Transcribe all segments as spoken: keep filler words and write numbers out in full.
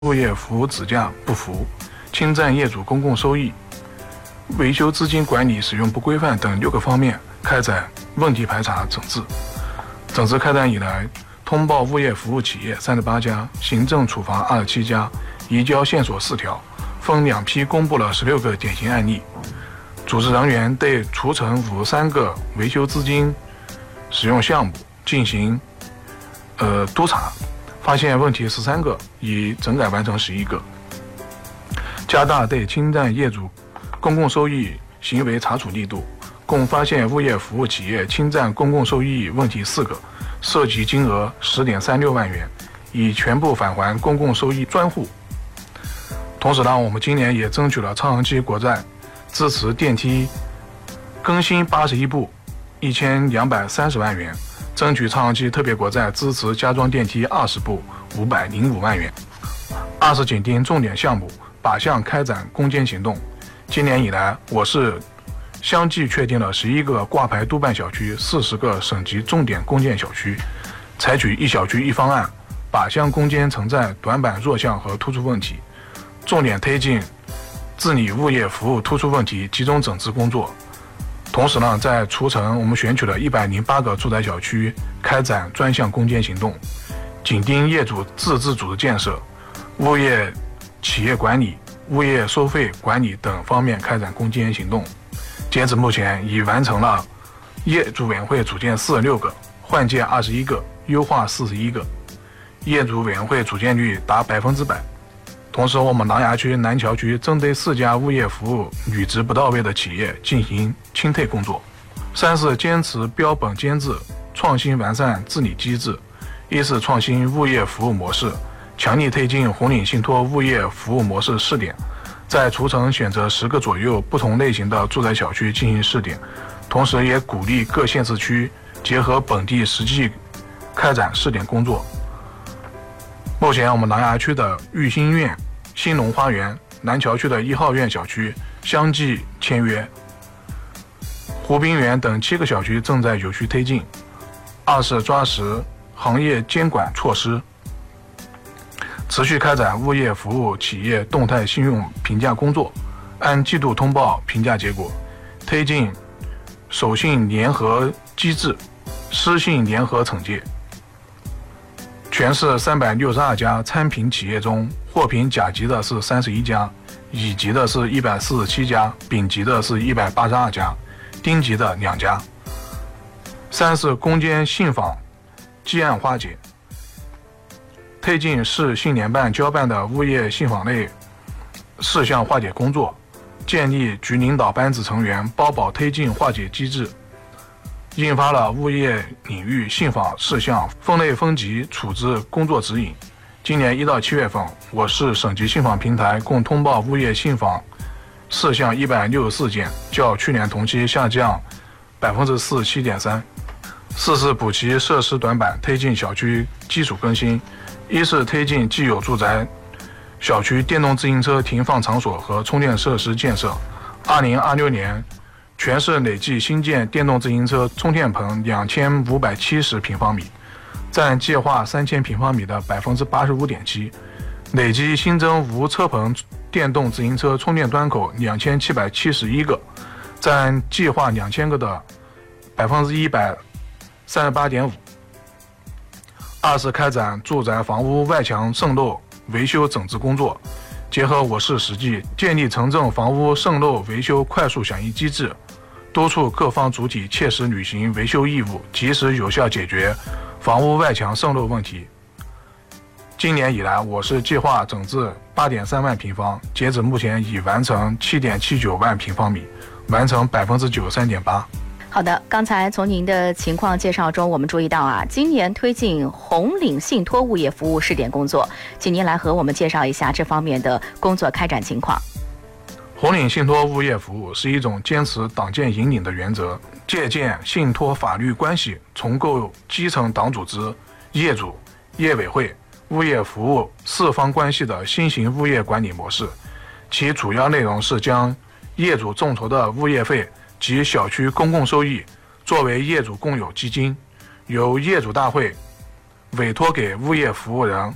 物业服务指价不符，侵占业主公共收益，维修资金管理使用不规范等六个方面开展问题排查整治。整治开展以来，通报物业服务企业三十八家，行政处罚二十七家，移交线索四条，分两批公布了十六个典型案例。组织人员对除成五十三个维修资金使用项目进行呃督查，发现问题十三个，已整改完成十一个。加大对侵占业主公共收益行为查处力度，共发现物业服务企业侵占公共收益问题四个，涉及金额十点三六万元，已全部返还公共收益专户。同时呢，我们今年也争取了超长期国债，支持电梯更新八十一部，一千两百三十万元，争取超长期特别国债支持加装电梯二十部，五百零五万元。二是紧盯重点项目，靶向开展攻坚行动。今年以来，我市相继确定了十一个挂牌督办小区，四十个省级重点攻坚小区，采取一小区一方案，靶向攻坚城寨短板弱项和突出问题，重点推进治理物业服务突出问题集中整治工作。同时呢，在除城我们选取了一百零八个住宅小区，开展专项攻坚行动，紧盯业主自治组织建设、物业企业管理、物业收费管理等方面开展攻坚行动。截止目前，已完成了业主委员会组建四十六个，换届二十一个，优化四十一个，业主委员会组建率达百分之百。同时，我们琅琊区南桥区针对四家物业服务履职不到位的企业进行清退工作。三是坚持标本兼治，创新完善治理机制。一是创新物业服务模式，强力推进红岭信托物业服务模式试点，在除城选择十个左右不同类型的住宅小区进行试点，同时也鼓励各县市区结合本地实际开展试点工作。目前我们琅琊区的裕兴苑、兴隆花园、南桥区的一号院小区相继签约，湖滨园等七个小区正在有序推进。二是抓实行业监管措施，持续开展物业服务企业动态信用评价工作，按季度通报评价结果，推进守信联合机制，失信联合惩戒。全市三百六十二家参评企业中，获评甲级的是三十一家，乙级的是一百四十七家，丙级的是一百八十二家，丁级的两家。三是攻坚信访积案化解，推进市信联办交办的物业信访类事项化解工作，建立局领导班子成员包保推进化解机制，印发了物业领域信访事项分类分级处置工作指引。今年一到七月份，我市省级信访平台共通报物业信访事项一百六十四件，较去年同期下降百分之四十七点三。四是补齐设施短板，推进小区基础更新。一是推进既有住宅小区电动自行车停放场所和充电设施建设。二零二六年，全市累计新建电动自行车充电棚两千五百七十平方米，占计划三千平方米的百分之八十五点七。累计新增无车棚电动自行车充电端口两千七百七十一个，占计划两千个的百分之一百三十八点五。二是开展住宅房屋外墙渗漏维修整治工作，结合我市实际，建立城镇房屋渗漏维修快速响应机制，督促各方主体切实履行维修义务，及时有效解决房屋外墙渗漏问题。今年以来，我市计划整治 八点三万平方，截止目前已完成 七点七九万平方米，完成 百分之九十三点八。 好的，刚才从您的情况介绍中，我们注意到啊，今年推进红岭信托物业服务试点工作，请您来和我们介绍一下这方面的工作开展情况。 红岭信托物业服务是一种坚持党建引领的原则，借鉴信托法律关系，重构基层党组织、业主、业委会、物业服务四方关系的新型物业管理模式。其主要内容是将业主众筹的物业费及小区公共收益作为业主共有基金，由业主大会委托给物业服务人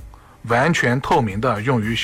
完全透明的用于